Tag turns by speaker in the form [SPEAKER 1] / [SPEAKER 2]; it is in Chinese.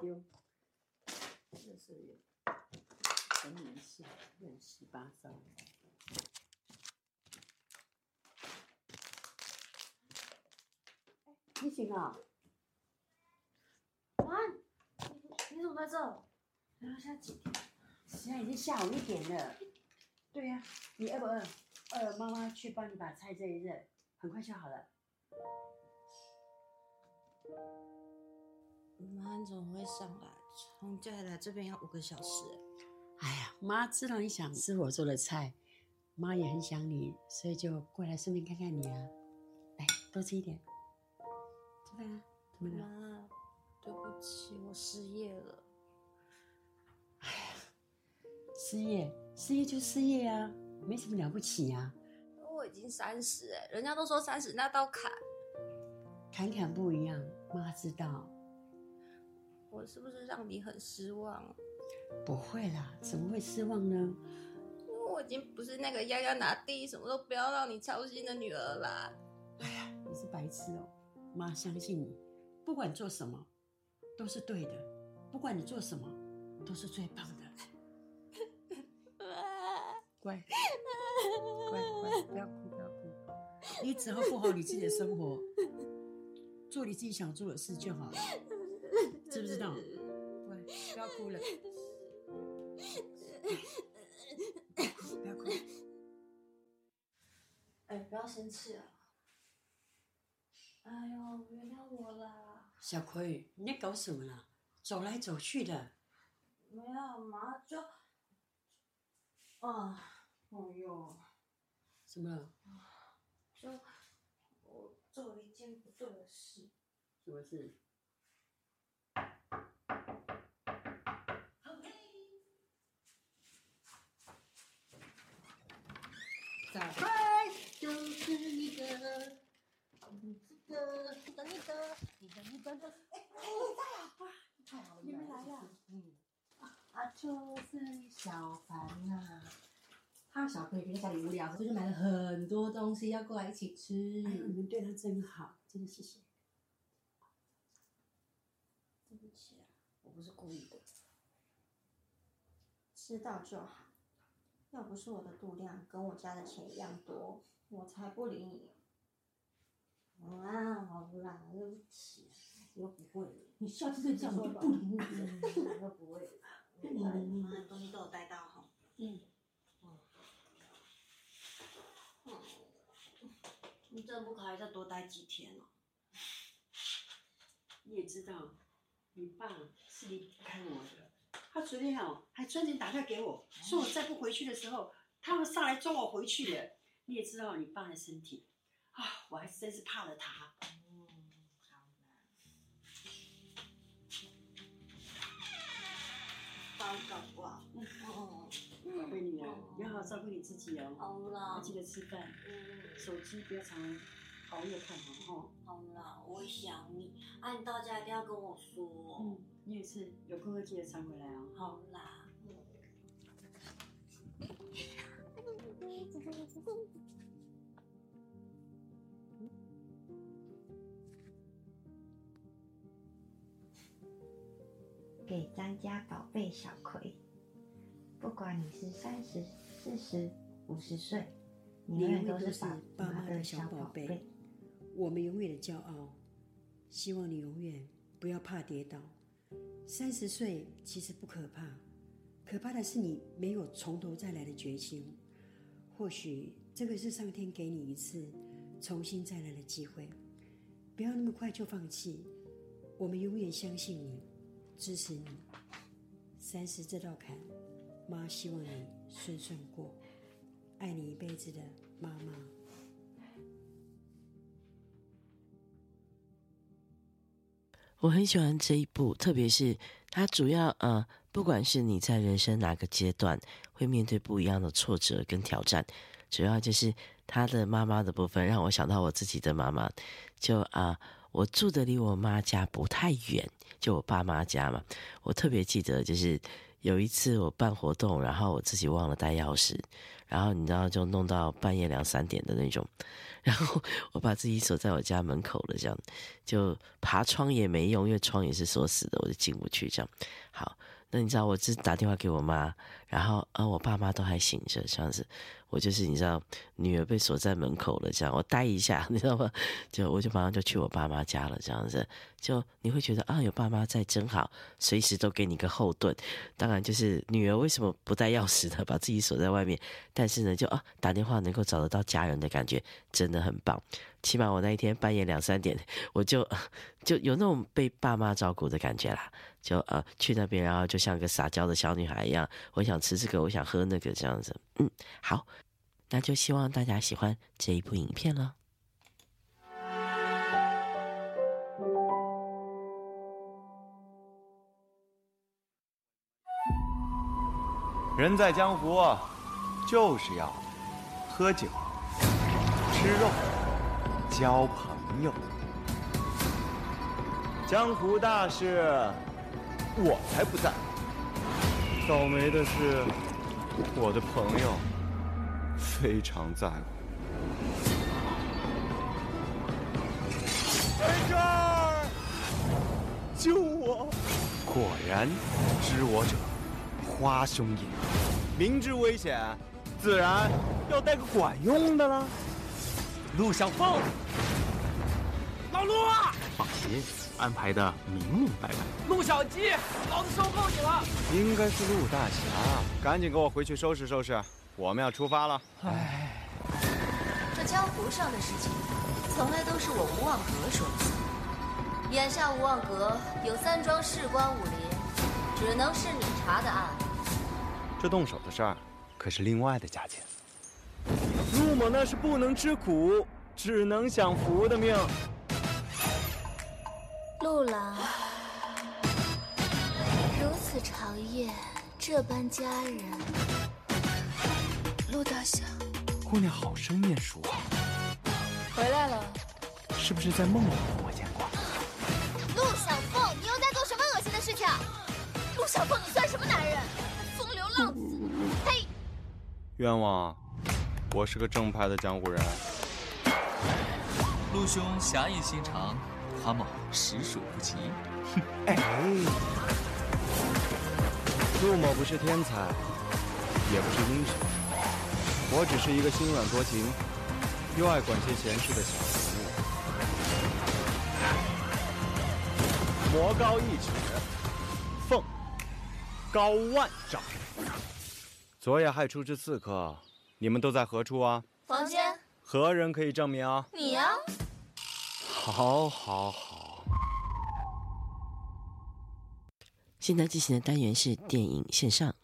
[SPEAKER 1] 丢，这是整理一下，乱七八糟。你醒了？
[SPEAKER 2] 妈，你怎么在这？然后现在几点？
[SPEAKER 1] 现在已经下午1点了。对呀、你饿不饿？饿，妈妈去帮你把菜热一热，很快就好了。
[SPEAKER 2] 妈，你怎么会上来？从家里来这边要5个小时。
[SPEAKER 1] 哎呀，妈知道你想吃我做的菜，妈也很想你，所以就过来顺便看看你啊。来，多吃一点。吃饭啊？怎么了？
[SPEAKER 2] 妈，对不起，我失业了。
[SPEAKER 1] 失业就失业啊，没什么了不起啊。
[SPEAKER 2] 我已经30人家都说30那道坎。
[SPEAKER 1] 坎不一样，妈知道。
[SPEAKER 2] 我是不是让你很失望？
[SPEAKER 1] 不会啦，怎么会失望呢？
[SPEAKER 2] 因为我已经不是那个样样拿第一，什么都不要让你操心的女儿啦。
[SPEAKER 1] 哎呀，你是白痴哦！妈相信你，不管做什么都是对的，不管你做什么都是最棒的。乖，不要哭，不要哭。你只要过好你自己的生活，做你自己想做的事就好了，知不知道？乖，不要哭了，不要哭。
[SPEAKER 2] 不要生气了。哎呦，原谅我啦。
[SPEAKER 1] 小葵，你在搞什么啦？走来走去的。
[SPEAKER 2] 没有嘛，就，哎呦，
[SPEAKER 1] 怎么了？
[SPEAKER 2] 就我做了一件不对的事。
[SPEAKER 1] 什么事？
[SPEAKER 3] 早快就是你的，你的，你的，太好了，
[SPEAKER 1] 你们来了。
[SPEAKER 3] 就是小凡呐。他小朋友在家里无聊，所以就买了很多东西要过来一起吃。
[SPEAKER 1] 哎呦，你们对他真好，真的谢谢。
[SPEAKER 2] 对不起啊，我不是故意的。知道就好。要不是我的度量跟我家的钱一样多，我才不理你。好啦，对不起，又不会了。
[SPEAKER 3] 你下次再这样，我就不理你了。
[SPEAKER 2] 又不会了。
[SPEAKER 3] 嗯，
[SPEAKER 2] 东西都有带到哈。你真不可以再多待几天了。
[SPEAKER 1] 你也知道，你爸是离不开我的。他昨天还专程打电话给我，说我再不回去的时候，他会上来抓我回去的。你也知道你爸的身体啊，我还真是怕了他。
[SPEAKER 2] 好啦。搞不好。
[SPEAKER 1] 宝贝女儿，你要好好照顾你自己哦。
[SPEAKER 2] 好啦。
[SPEAKER 1] 要记得吃饭，手机不要常熬夜看哦。
[SPEAKER 2] 好啦，我会想你。你到家一定要跟我说。
[SPEAKER 1] 你也是，有空会记得常回来哦。
[SPEAKER 2] 好啦。
[SPEAKER 4] 给咱家宝贝小葵，不管你是30、40、50岁，你永远都是爸妈的小宝贝，
[SPEAKER 1] 我们永远的骄傲。希望你永远不要怕跌倒。30岁其实不可怕，可怕的是你没有从头再来的决心。或许这个是上天给你一次重新再来的机会，不要那么快就放弃。我们永远相信你，支持你。30这道坎，妈希望你顺顺过，爱你一辈子的妈妈。
[SPEAKER 5] 我很喜欢这一部，特别是它主要不管是你在人生哪个阶段会面对不一样的挫折跟挑战，主要就是他的妈妈的部分让我想到我自己的妈妈。就我住的离我妈家不太远，就我爸妈家嘛。我特别记得就是有一次我办活动，然后我自己忘了带钥匙，然后你知道就弄到半夜2、3点的那种，然后我把自己锁在我家门口了，这样就爬窗也没用，因为窗也是锁死的，我就进不去这样。好，那你知道我只打电话给我妈，然后我爸妈都还醒着，这样子，我就是你知道女儿被锁在门口了，这样我待一下，你知道吗？我就马上就去我爸妈家了，这样子，就你会觉得有爸妈在真好，随时都给你个后盾。当然就是女儿为什么不带钥匙呢？把自己锁在外面，但是呢就打电话能够找得到家人的感觉真的很棒。起码我那一天半夜2、3点，我就有那种被爸妈照顾的感觉啦。就去那边，然后就像个撒娇的小女孩一样，我想吃这个，我想喝那个，这样子。好，那就希望大家喜欢这一部影片了。
[SPEAKER 6] 人在江湖，就是要喝酒、吃肉、交朋友。江湖大事，我才不在。倒霉的是，我的朋友非常在乎。在这儿，救我！果然，知我者，花兄也。明知危险，自然要带个管用的了。陆小凤，老陆啊！放心，安排的明明白白。
[SPEAKER 7] 陆小鸡，老子受够你了！
[SPEAKER 6] 应该是陆大侠，赶紧给我回去收拾收拾，我们要出发了。
[SPEAKER 7] 唉，
[SPEAKER 8] 这江湖上的事情，从来都是我吴望阁说了算。眼下吴望阁有3桩事关武林，只能是你查的案。
[SPEAKER 6] 这动手的事儿，可是另外的价钱。陆某那是不能吃苦，只能享福的命。
[SPEAKER 9] 陆郎，如此长夜，这般佳人。陆大侠，
[SPEAKER 6] 姑娘好生面熟啊！
[SPEAKER 9] 回来了，
[SPEAKER 6] 是不是在梦里我见过？
[SPEAKER 9] 陆小凤，你又在做什么恶心的事情？陆小凤，你算什么男人？风流浪子！呸！
[SPEAKER 6] 冤枉，我是个正派的江湖人。
[SPEAKER 7] 陆兄侠义心肠，花某实属不齐。
[SPEAKER 6] 哎，陆某不是天才，也不是英雄，我只是一个心软多情，又爱管些闲事的小人物。魔高1尺，凤高万丈。昨夜害出之刺客，你们都在何处啊？
[SPEAKER 9] 房间。
[SPEAKER 6] 何人可以证明啊？
[SPEAKER 9] 你呀。
[SPEAKER 6] 好，好，好。
[SPEAKER 5] 现在进行的单元是电影线上。